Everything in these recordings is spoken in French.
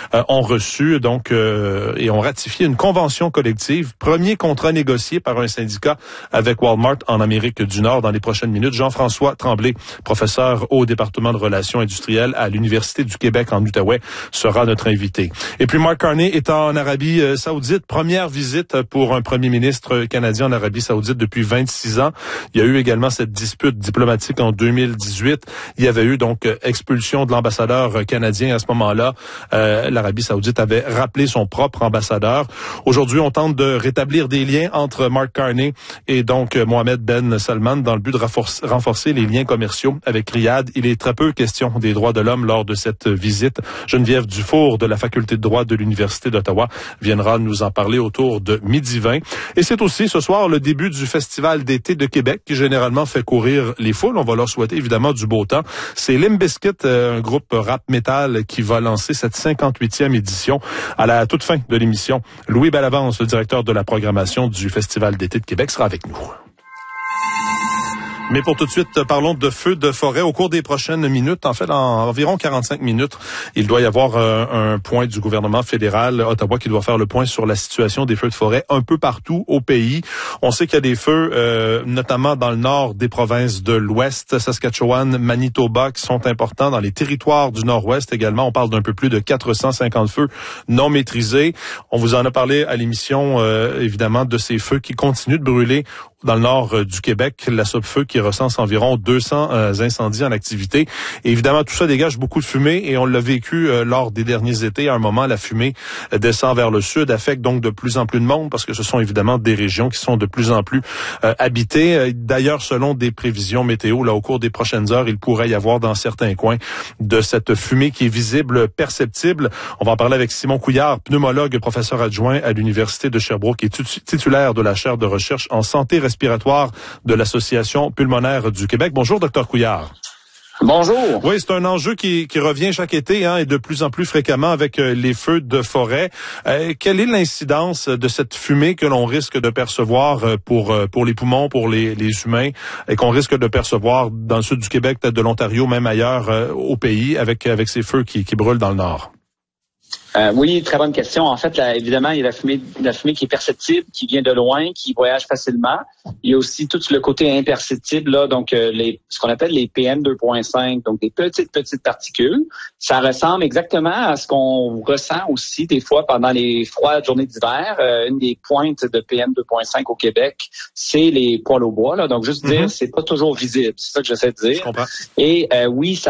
ont reçu donc et ont ratifié une convention collective, premier contrat négocié par un syndicat avec Walmart en Amérique du Nord dans les prochaines minutes. Jean-François Tremblay, professeur au département de relations industrielles à l'Université du Québec en Outaouais, sera notre invité. Et puis Mark Carney est en Arabie Saoudite, première visite pour un premier ministre canadien en Arabie Saoudite depuis 26 ans. Il y a eu également cette dispute diplomatique en 2018. Il y avait eu donc expulsion de l'ambassadeur canadien à ce moment-là. L'Arabie Saoudite avait rappelé son propre ambassadeur. Aujourd'hui, on tente de rétablir des liens entre Mark Carney et donc Mohammed Ben Salman dans le but de renforcer les liens commerciaux avec Riyad. Il est très peu question des droits de l'homme lors de cette visite. Geneviève Dufour de la Faculté de droit de l'Université d'Ottawa viendra nous en parler autour de 12h20. Et c'est aussi ce soir le début du Festival d'été de Québec qui généralement fait courir les foules. On va leur souhaiter évidemment du beau temps. C'est Limp Bizkit, un groupe rap metal qui va lancer cette 58e édition. À la toute fin de l'émission, Louis Bellavance, le directeur de la programmation du Festival d'été de Québec, sera avec nous. Mais pour tout de suite, parlons de feux de forêt. Au cours des prochaines minutes, en fait, en environ 45 minutes, il doit y avoir un point du gouvernement fédéral, Ottawa, qui doit faire le point sur la situation des feux de forêt un peu partout au pays. On sait qu'il y a des feux, notamment dans le nord des provinces de l'Ouest, Saskatchewan, Manitoba, qui sont importants dans les territoires du Nord-Ouest également. On parle d'un peu plus de 450 feux non maîtrisés. On vous en a parlé à l'émission, évidemment, de ces feux qui continuent de brûler dans le nord du Québec, la Sopfeu qui recense environ 200 incendies en activité. Et évidemment, tout ça dégage beaucoup de fumée et on l'a vécu lors des derniers étés. À un moment, la fumée descend vers le sud, affecte donc de plus en plus de monde parce que ce sont évidemment des régions qui sont de plus en plus habitées. D'ailleurs, selon des prévisions météo, là, au cours des prochaines heures, il pourrait y avoir dans certains coins de cette fumée qui est visible, perceptible. On va en parler avec Simon Couillard, pneumologue, professeur adjoint à l'Université de Sherbrooke et titulaire de la chaire de recherche en santé respiratoire de l'Association pulmonaire du Québec. Bonjour, Dr Couillard. Bonjour. Oui, c'est un enjeu qui revient chaque été et de plus en plus fréquemment avec les feux de forêt. Quelle est l'incidence de cette fumée que l'on risque de percevoir pour les poumons, pour les humains, et qu'on risque de percevoir dans le sud du Québec, peut-être de l'Ontario, même ailleurs au pays, avec ces feux qui brûlent dans le nord? Oui, très bonne question. En fait, là, évidemment, il y a la fumée qui est perceptible, qui vient de loin, qui voyage facilement. Il y a aussi tout le côté imperceptible, là, donc ce qu'on appelle les PM2.5, donc des petites particules. Ça ressemble exactement à ce qu'on ressent aussi des fois pendant les froides journées d'hiver. Une des pointes de PM2.5 au Québec, c'est les poêles au bois. Là. Donc, juste dire, c'est pas toujours visible. C'est ça que j'essaie de dire. Je comprends. Et oui,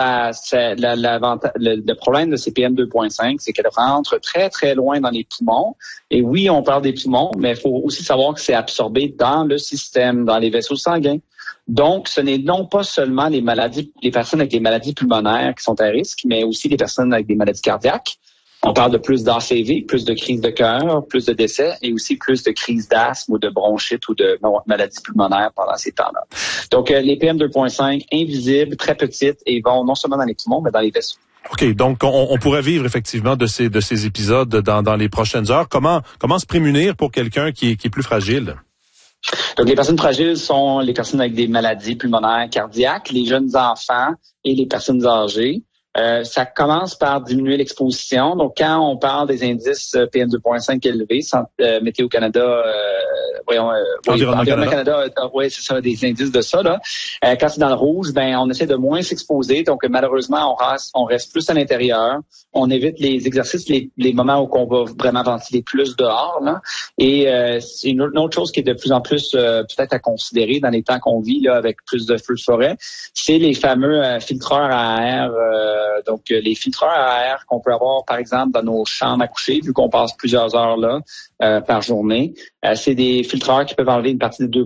le problème de ces PM2.5, c'est qu'elles rentrent très, très loin dans les poumons. Et oui, on parle des poumons, mais il faut aussi savoir que c'est absorbé dans le système, dans les vaisseaux sanguins. Donc, ce n'est non pas seulement les personnes avec des maladies pulmonaires qui sont à risque, mais aussi les personnes avec des maladies cardiaques. On parle de plus d'ACV, plus de crises de cœur, plus de décès et aussi plus de crises d'asthme ou de bronchite ou de maladies pulmonaires pendant ces temps-là. Donc, les PM2.5, invisibles, très petites et vont non seulement dans les poumons, mais dans les vaisseaux. OK, donc on pourrait vivre effectivement de ces épisodes dans les prochaines heures. Comment se prémunir pour quelqu'un qui est plus fragile? Donc, les personnes fragiles sont les personnes avec des maladies pulmonaires cardiaques, les jeunes enfants et les personnes âgées. Ça commence par diminuer l'exposition. Donc, quand on parle des indices PM2.5 élevés, Météo Canada, Environnement Canada, oui, c'est ça, des indices de ça, là. Quand c'est dans le rouge, on essaie de moins s'exposer. Donc, malheureusement, on reste plus à l'intérieur. On évite les exercices, les moments où on va vraiment ventiler plus dehors, là. Et c'est une autre chose qui est de plus en plus peut-être à considérer dans les temps qu'on vit, là, avec plus de feux de forêt, c'est les fameux filtreurs à air. Donc, les filtreurs à air qu'on peut avoir, par exemple, dans nos chambres à coucher, vu qu'on passe plusieurs heures là par journée. C'est des filtreurs qui peuvent enlever une partie des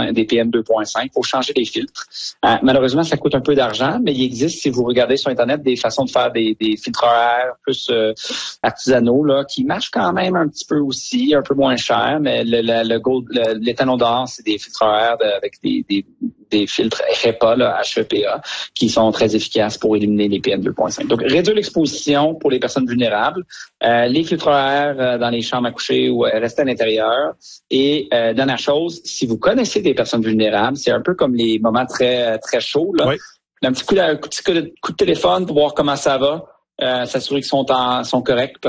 PM2.5. Il faut changer les filtres. Malheureusement, ça coûte un peu d'argent, mais il existe, si vous regardez sur Internet, des façons de faire des filtreurs à air plus artisanaux là, qui marchent quand même un petit peu aussi, un peu moins cher, mais l'étalon d'or, c'est des filtreurs à air avec des filtres HEPA, là, HEPA, qui sont très efficaces pour éliminer les PM2.5. Donc, réduire l'exposition pour les personnes vulnérables, les filtres à air dans les chambres à coucher ou rester à l'intérieur. Et dernière chose, si vous connaissez des personnes vulnérables, c'est un peu comme les moments très très chauds, là. Oui. Un petit coup de téléphone pour voir comment ça va, s'assurer qu'ils sont corrects.